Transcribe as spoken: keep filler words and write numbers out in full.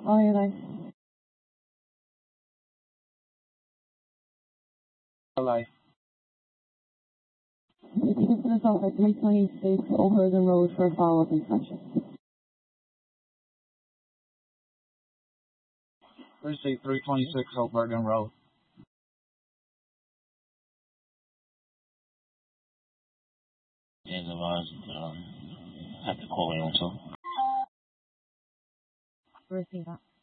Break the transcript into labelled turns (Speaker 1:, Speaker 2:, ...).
Speaker 1: Oh, you're nice.
Speaker 2: Hello.
Speaker 1: If you could put us on for three twenty-six Old Herndon Road for a follow-up inspection.
Speaker 2: Thursday, three twenty-six Old Bergen Road.
Speaker 3: Yeah, the was, um, have to call in also.
Speaker 1: Receive that.